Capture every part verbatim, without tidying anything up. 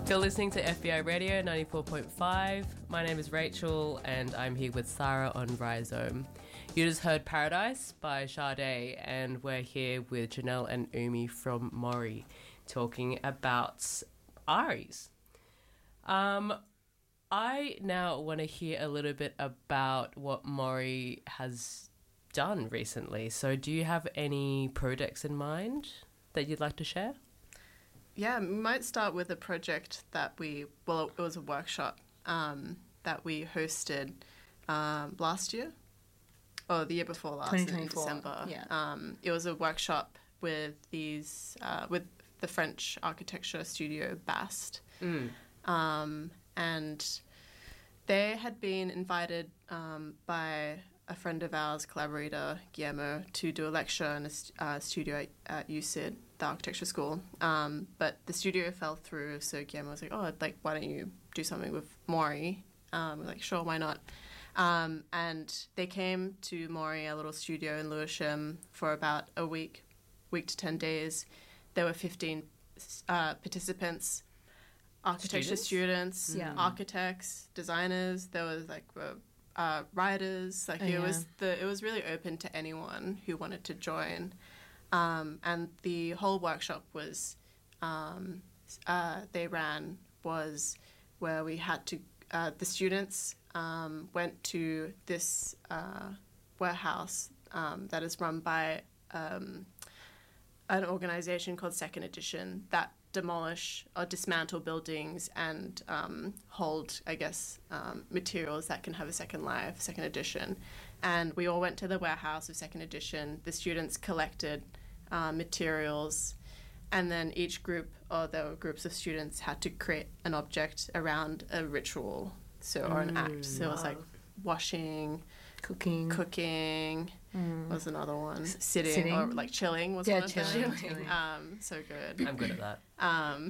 You're listening to F B I Radio ninety-four point five. My name is Rachel and I'm here with Sarah on Rhizome. You just heard Paradise by Sade, and we're here with Janelle and Umi from Mori talking about Aries. Um, I now want to hear a little bit about what Mori has done recently. So do you have any projects in mind that you'd like to share? Yeah, we might start with a project that we, well, it was a workshop um, that we hosted um, last year, or the year before last, in December. Yeah. Um, it was a workshop with these, uh, with the French architecture studio Bast. Mm. Um, and they had been invited um, by a friend of ours, collaborator Guillermo, to do a lecture in a st- uh, studio at, at U C I D, the architecture school. Um, but the studio fell through, so Guillermo was like, oh, like, why don't you do something with Mori? Um, we're like, sure, why not? Um, and they came to Mori, a little studio in Lewisham, for about a week, week to ten days. There were fifteen uh, participants, architecture students, students yeah. architects, designers. There was like uh, uh, writers. Like oh, it yeah. was the it was really open to anyone who wanted to join. Um, and the whole workshop was um, uh, they ran was where we had to uh, the students um, went to this uh, warehouse um, that is run by um, an organization called Second Edition that demolish or dismantle buildings and um, hold, I guess, um, materials that can have a second life, Second Edition. And we all went to the warehouse of Second Edition. The students collected uh, materials, and then each group, or there were groups of students, had to create an object around a ritual, so or an Mm, act. So it was like washing, Cooking. cooking. Mm. Was another one. Sitting, Sitting. or like chilling was Yeah, one of them. chilling, chilling. Um, so good. I'm good at that. Um,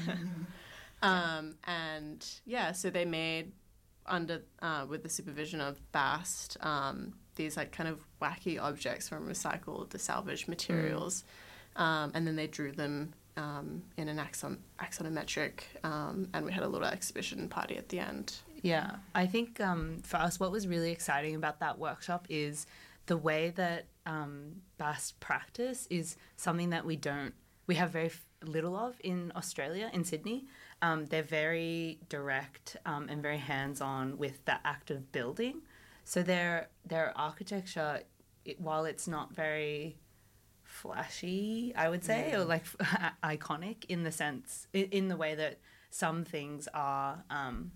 um, and yeah, so they made under uh, with the supervision of Bast um, these like kind of wacky objects from recycled, the salvaged materials, mm. um, and then they drew them um, in an axon axonometric, um, and we had a little exhibition party at the end. Yeah, I think um, for us, what was really exciting about that workshop is the way that um, Bast practice is something that we don't, we have very f- little of in Australia, in Sydney. Um, they're very direct um, and very hands-on with the act of building. So their their architecture, it, while it's not very flashy, I would say, Yeah. or like iconic in the sense, in, in the way that some things are um,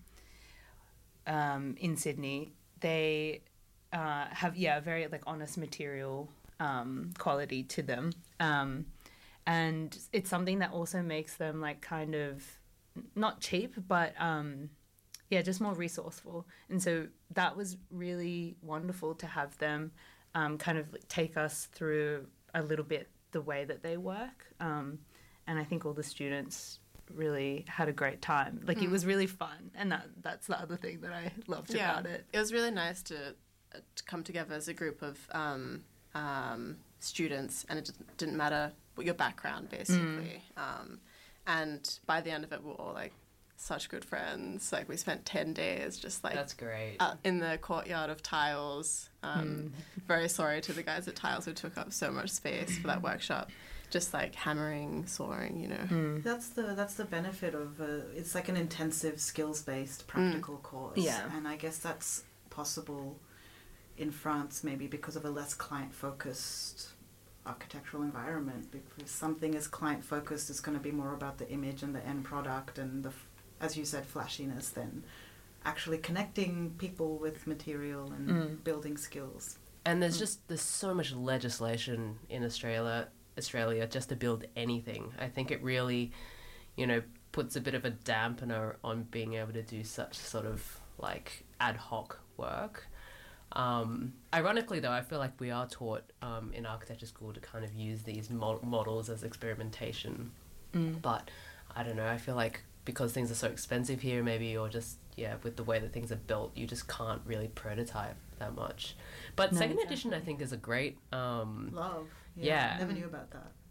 um, in Sydney, they uh, have, yeah, a very like honest material um, quality to them. Um, and it's something that also makes them like kind of not cheap, but um, yeah, just more resourceful. And so that was really wonderful to have them um, kind of take us through a little bit the way that they work. Um, and I think all the students really had a great time. Like mm. it was really fun. And that that's the other thing that I loved yeah, about it. It was really nice to, uh, to come together as a group of um, um, students, and it didn't, didn't matter what your background, basically. Mm. Um, and by the end of it, we were all like such good friends. Like we spent ten days just like That's great. Uh, in the courtyard of Tiles. Um, Mm. Very sorry to the guys at Tiles who took up so much space for that workshop. Just like hammering, sawing, you know. Mm. That's the that's the benefit of uh, it's like an intensive skills based practical mm. course. Yeah, and I guess that's possible in France maybe because of a less client focused architectural environment. Because something is client focused, it's going to be more about the image and the end product and the, as you said, flashiness than actually connecting people with material and mm. building skills. And there's mm. just there's so much legislation in Australia Australia just to build anything. I think it really, you know, puts a bit of a dampener on being able to do such sort of like ad hoc work. Um, ironically, though, I feel like we are taught um, in architecture school to kind of use these mo- models as experimentation. Mm. But I don't know, I feel like because things are so expensive here, maybe, or just, yeah, with the way that things are built, you just can't really prototype that much. But No, Second exactly. Edition, I think, is a great... Um, Love. Yeah. I never knew about that.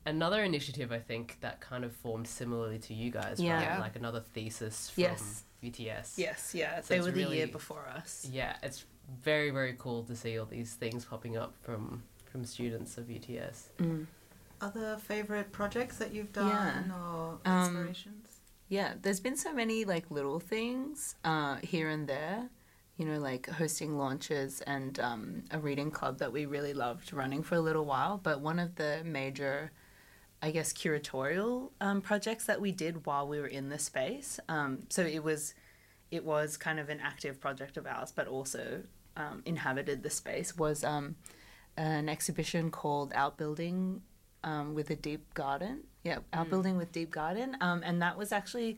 another initiative, I think, that kind of formed similarly to you guys, Yeah. right? Yeah. Like another thesis from Yes. U T S. Yes, yeah. So they it's were the year really- before us. Yeah, it's very, very cool to see all these things popping up from, from students of U T S. Mm. Other favorite projects that you've done Yeah. or Um, inspirations? Yeah, there's been so many like little things uh, here and there, you know, like hosting launches and um, a reading club that we really loved running for a little while. But one of the major, I guess, curatorial um, projects that we did while we were in the space. Um, so it was, it was kind of an active project of ours, but also um, inhabited the space. Was um, an exhibition called Outbuilding um, with a Deep Garden. Yeah, Outbuilding with Deep Garden. Um, and that was actually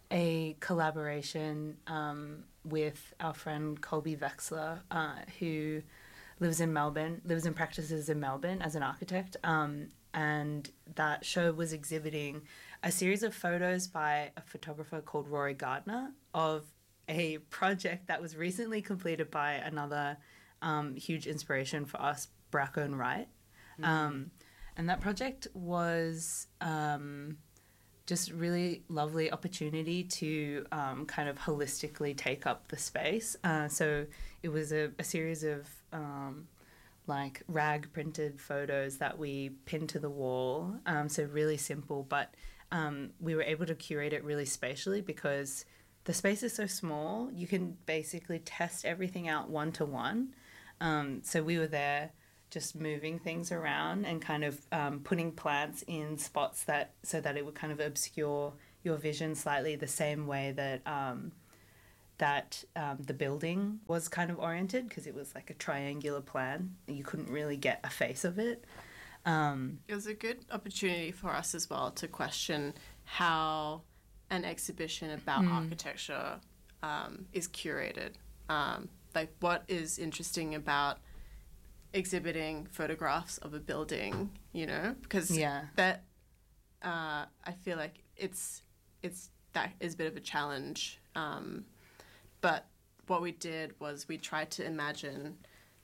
a collaboration um, with our friend Colby Vexler, uh, who lives in Melbourne, lives and practices in Melbourne as an architect. Um, and that show was exhibiting a series of photos by a photographer called Rory Gardner of a project that was recently completed by another um, huge inspiration for us, Bracken Wright. Um, and that project was um, just really lovely opportunity to um, kind of holistically take up the space. Uh, so it was a, a series of um, like rag printed photos that we pinned to the wall. Um, so really simple, but um, we were able to curate it really spatially because the space is so small. You can basically test everything out one to one. Um, so we were there just moving things around and kind of um, putting plants in spots that so that it would kind of obscure your vision slightly, the same way that um, that um, the building was kind of oriented, because it was like a triangular plan. You couldn't really get a face of it. Um, It was a good opportunity for us as well to question how an exhibition about architecture um, is curated. Um, like, what is interesting about exhibiting photographs of a building, you know? Because Yeah. that, uh, I feel like it's, it's, that is a bit of a challenge. Um, but what we did was we tried to imagine,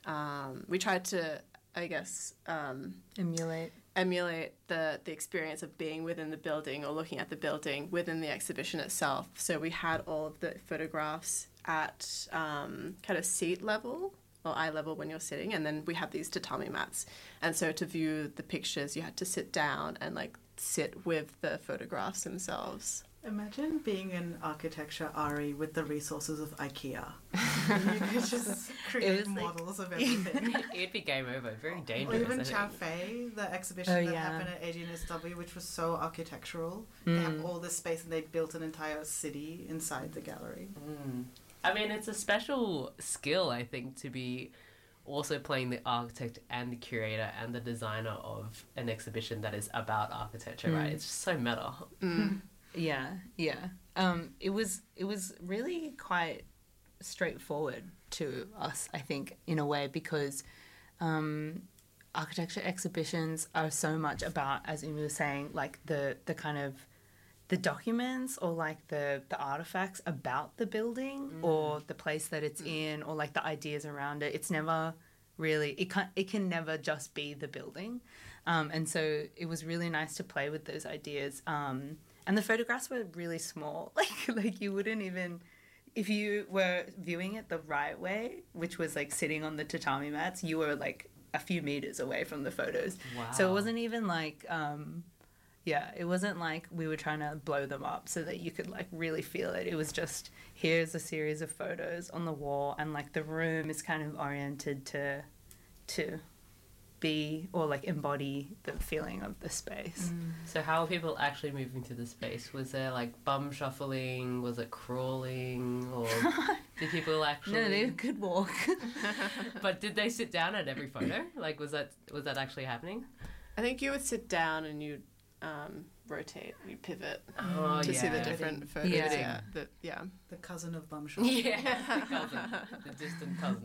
um, we tried to, I guess, um, emulate. emulate the, the experience of being within the building or looking at the building within the exhibition itself. So we had all of the photographs at um, kind of seat level or eye level when you're sitting, and then we have these tatami mats. And so to view the pictures, you had to sit down and like sit with the photographs themselves. Imagine being an architecture R E with the resources of IKEA. You could just create was like- models of everything. It'd be game over. Very Or dangerous. even I think. Chafe, the exhibition Oh, that yeah. happened at A G N S W, which was so architectural. They have all this space and they built an entire city inside the gallery. Mm. I mean, it's a special skill, I think, to be also playing the architect and the curator and the designer of an exhibition that is about architecture, right? It's just so meta. Yeah, yeah. Um, it was it was really quite straightforward to us, I think, in a way, because um, architecture exhibitions are so much about, as Umi was saying, like the the kind of the documents or like the the artifacts about the building or the place that it's in or like the ideas around it. It's never really it can it can never just be the building, um, and so it was really nice to play with those ideas. Um, And the photographs were really small. Like like you wouldn't even, if you were viewing it the right way, which was like sitting on the tatami mats, you were like a few meters away from the photos. Wow. So it wasn't even like, um, yeah, it wasn't like we were trying to blow them up so that you could like really feel it. It was just, here's a series of photos on the wall, and like the room is kind of oriented to, to be or like embody the feeling of the space. So how are people actually moving through the space? Was there like bum shuffling? Was it crawling? Or did people actually... No, they could walk. But did they sit down at every photo? Like, was that was that actually happening? I think you would sit down and you'd um, rotate, you pivot Oh, to see the yeah. different photos. Yeah. Yeah. The, yeah. The cousin of Bumshot. Yeah, the cousin, the distant cousin.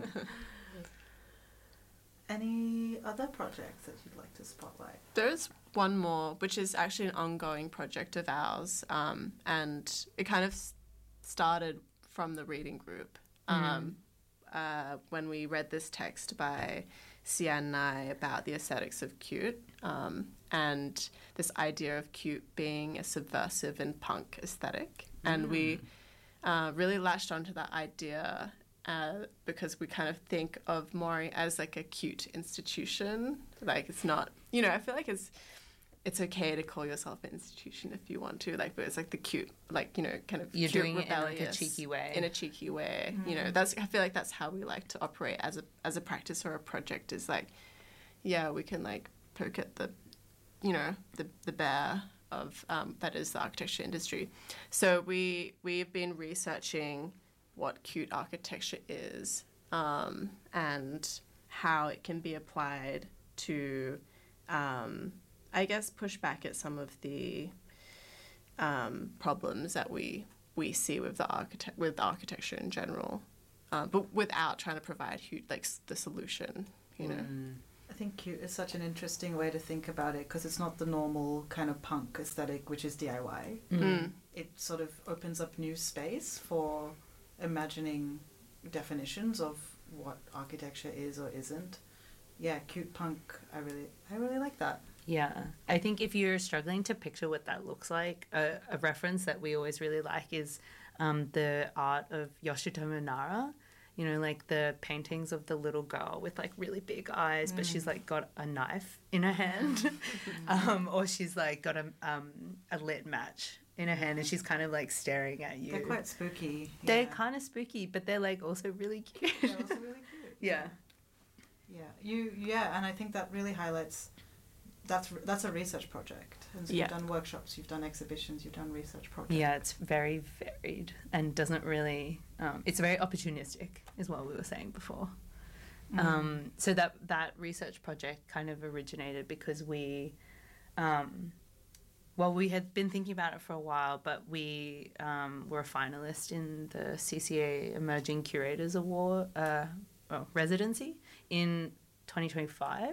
Any other projects that you'd like to spotlight? There's one more, which is actually an ongoing project of ours, um, and it kind of s- started from the reading group. Um, uh, when we read this text by Sian and I about the aesthetics of cute, um, and this idea of cute being a subversive and punk aesthetic. And we uh, really latched onto that idea uh, because we kind of think of Maury as like a cute institution. Like it's not, you know, I feel like it's it's okay to call yourself an institution if you want to, like, but it's like the cute, like, you know, kind of You're cute, doing it in like a rebellious, cheeky way. in a cheeky way. Mm. You know, that's I feel like that's how we like to operate as a as a practice or a project. Is like, yeah, we can like poke at the, you know, the the bear of um, that is the architecture industry. So we we've been researching what cute architecture is um, and how it can be applied to. Um, I guess push back at some of the um, problems that we we see with the architect with architecture in general, uh, but without trying to provide huge, like the solution. You know, mm. I think cute is such an interesting way to think about it because it's not the normal kind of punk aesthetic, which is D I Y. Mm. It sort of opens up new space for imagining definitions of what architecture is or isn't. Yeah, cute punk. I really, I really like that. Yeah, I think if you're struggling to picture what that looks like, a, a reference that we always really like is um, the art of Yoshitomo Nara. You know, like the paintings of the little girl with like really big eyes, mm. but she's like got a knife in her hand, um, or she's like got a um, a lit match in her hand, and she's kind of like staring at you. They're quite spooky. They're yeah. kind of spooky, but they're like also really cute. They're also really cute. Yeah. Yeah, you. Yeah, and I think that really highlights. That's that's a research project, and so yeah. you've done workshops, you've done exhibitions, you've done research projects. Yeah, it's very varied and doesn't really. Um, it's very opportunistic, is what we were saying before. Mm. Um, so that that research project kind of originated because we, um, well, we had been thinking about it for a while, but we um, were a finalist in the C C A Emerging Curators Award uh, oh, residency in twenty twenty-five.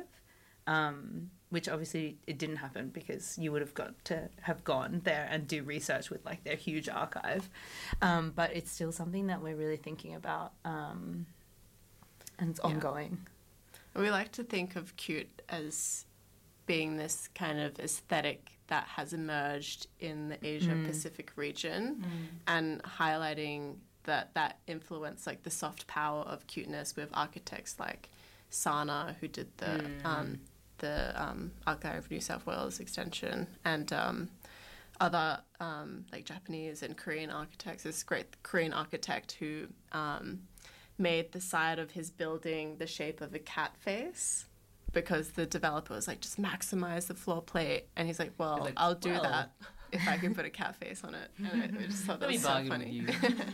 Um, which obviously it didn't happen because you would have got to have gone there and do research with like their huge archive. Um, but it's still something that we're really thinking about um, and it's yeah. ongoing. We like to think of cute as being this kind of aesthetic that has emerged in the Asia-Pacific mm. region mm. and highlighting that that influence, like the soft power of cuteness with architects like Sana, who did the... Mm. Um, the um, Archive of New South Wales extension, and um, other um, like Japanese and Korean architects. This great Korean architect who um, made the side of his building the shape of a cat face because the developer was like, just maximize the floor plate. And he's like, well, like, I'll do well. that if I can put a cat face on it. And I, I just thought that was so funny.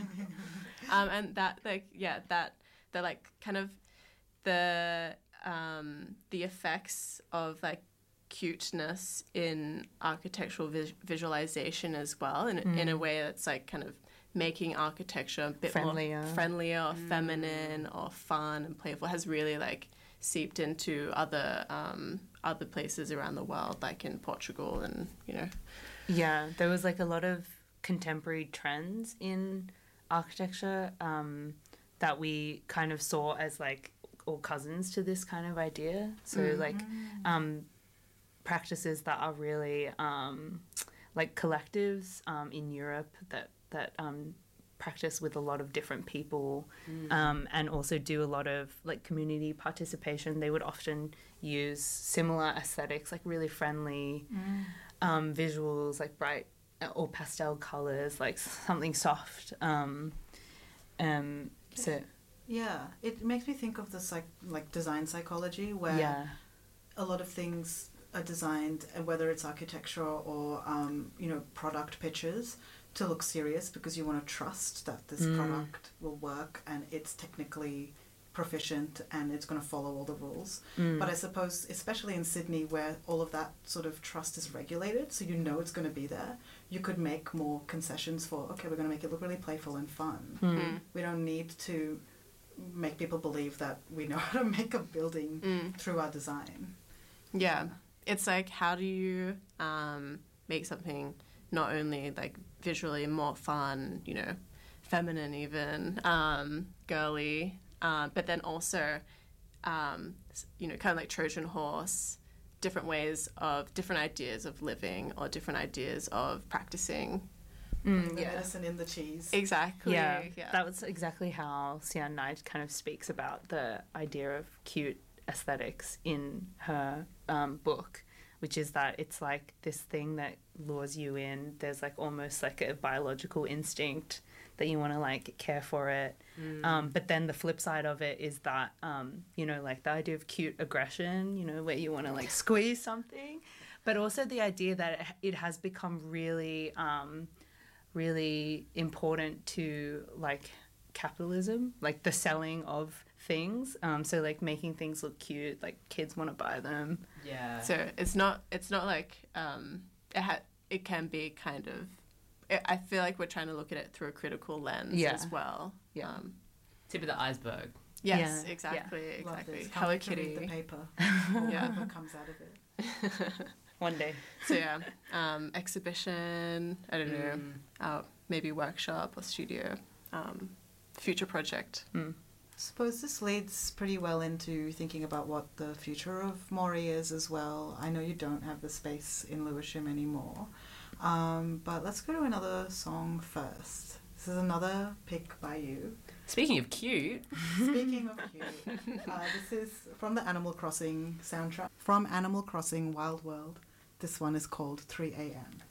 um, and that, like, yeah, that, the like kind of the... Um, the effects of like cuteness in architectural vis- visualization as well, in, mm. in a way that's like kind of making architecture a bit friendlier. more friendlier or mm. feminine or fun and playful has really like seeped into other um, other places around the world, like in Portugal and, you know. Yeah, there was like a lot of contemporary trends in architecture um, that we kind of saw as like all cousins to this kind of idea. So mm-hmm. like um, practices that are really um, like collectives um, in Europe that that um, practice with a lot of different people mm. um, and also do a lot of like community participation. They would often use similar aesthetics, like really friendly mm. um, visuals, like bright or pastel colors, like something soft. Um, um, so. Yeah, it makes me think of the psych- like design psychology, where yeah. a lot of things are designed, and whether it's architecture or um, you know product pitches, to look serious because you want to trust that this mm. product will work and it's technically proficient and it's going to follow all the rules. Mm. But I suppose, especially in Sydney, where all of that sort of trust is regulated, so you know it's going to be there, you could make more concessions for, okay, we're going to make it look really playful and fun. Mm. We don't need to make people believe that we know how to make a building mm. through our design. Yeah. It's like, how do you um, make something not only like visually more fun, you know, feminine even, um, girly, uh, but then also um, s- you know, kind of like Trojan horse, different ways of different ideas of living or different ideas of practicing. Mm, The yeah. medicine in the cheese. Exactly. Yeah, Yeah. that was exactly how Sian Knight kind of speaks about the idea of cute aesthetics in her um, book, which is that it's like this thing that lures you in. There's like almost like a biological instinct that you want to like care for it. Um, but then the flip side of it is that, um, you know, like the idea of cute aggression, you know, where you want to like squeeze something, but also the idea that it, it has become really, um, really important to like capitalism, like the selling of things. Um, so like making things look cute, like kids want to buy them. Yeah. So it's not it's not like um, it ha- it can be kind of. I I feel like we're trying to look at it through a critical lens Yeah. as well. Yeah. Um, Tip of the iceberg. yes, Yeah. exactly, Love exactly. this. Can't Hello wait to read the Kitty. paper. Yeah. Whatever comes out of it. One day. So yeah, um, exhibition. I don't know. Mm. Uh, maybe workshop or studio. Um, future project. Mm. Suppose this leads pretty well into thinking about what the future of Mori is as well. I know you don't have the space in Lewisham anymore, um, but let's go to another song first. This is another pick by you. Speaking of cute, Speaking of cute, uh, this is from the Animal Crossing soundtrack. From Animal Crossing Wild World. This one is called three a.m.